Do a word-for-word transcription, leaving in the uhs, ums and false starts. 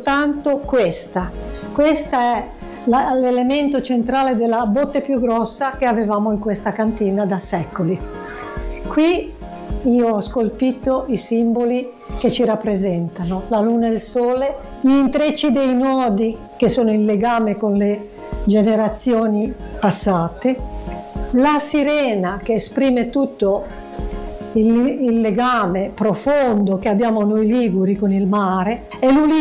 soltanto questa. Questa è la, l'elemento centrale della botte più grossa che avevamo in questa cantina da secoli. Qui io ho scolpito i simboli che ci rappresentano, la luna e il sole, gli intrecci dei nodi che sono in legame con le generazioni passate, la sirena che esprime tutto il, il legame profondo che abbiamo noi liguri con il mare, e l'ulivo